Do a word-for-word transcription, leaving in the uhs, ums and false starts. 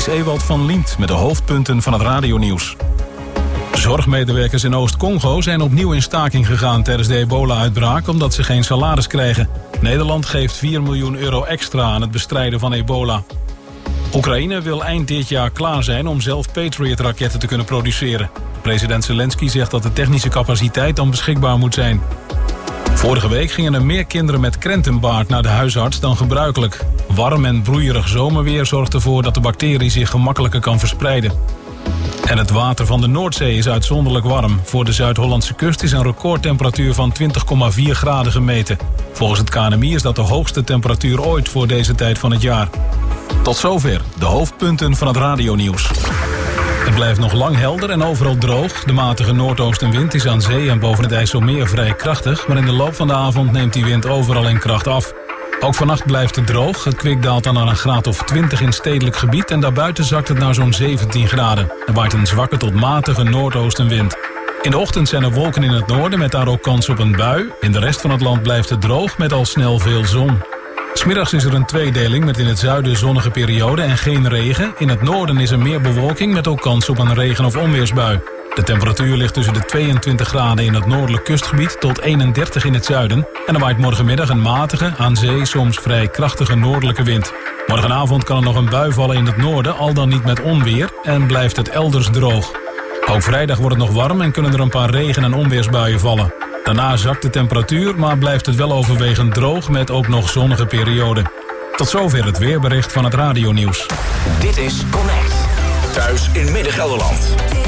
is Ewald van Liemt met de hoofdpunten van het radionieuws. Zorgmedewerkers in Oost-Congo zijn opnieuw in staking gegaan tijdens de ebola-uitbraak omdat ze geen salaris krijgen. Nederland geeft vier miljoen euro extra aan het bestrijden van ebola. Oekraïne wil eind dit jaar klaar zijn om zelf Patriot-raketten te kunnen produceren. President Zelensky zegt dat de technische capaciteit dan beschikbaar moet zijn. Vorige week gingen er meer kinderen met krentenbaard naar de huisarts dan gebruikelijk. Warm en broeierig zomerweer zorgt ervoor dat de bacterie zich gemakkelijker kan verspreiden. En het water van de Noordzee is uitzonderlijk warm. Voor de Zuid-Hollandse kust is een recordtemperatuur van twintig komma vier graden gemeten. Volgens het K N M I is dat de hoogste temperatuur ooit voor deze tijd van het jaar. Tot zover de hoofdpunten van het radionieuws. Het blijft nog lang helder en overal droog. De matige noordoostenwind is aan zee en boven het IJsselmeer vrij krachtig, maar in de loop van de avond neemt die wind overal in kracht af. Ook vannacht blijft het droog. Het kwik daalt dan naar een graad of twintig in stedelijk gebied en daarbuiten zakt het naar zo'n zeventien graden. Er waait een zwakke tot matige noordoostenwind. In de ochtend zijn er wolken in het noorden met daar ook kans op een bui. In de rest van het land blijft het droog met al snel veel zon. 'Smiddags is er een tweedeling met in het zuiden zonnige periode en geen regen. In het noorden is er meer bewolking met ook kans op een regen- of onweersbui. De temperatuur ligt tussen de tweeëntwintig graden in het noordelijk kustgebied tot eenendertig in het zuiden. En er waait morgenmiddag een matige, aan zee soms vrij krachtige noordelijke wind. Morgenavond kan er nog een bui vallen in het noorden, al dan niet met onweer, en blijft het elders droog. Ook vrijdag wordt het nog warm en kunnen er een paar regen- en onweersbuien vallen. Daarna zakt de temperatuur, maar blijft het wel overwegend droog met ook nog zonnige perioden. Tot zover het weerbericht van het radionieuws. Dit is Connect. Thuis in Midden-Gelderland.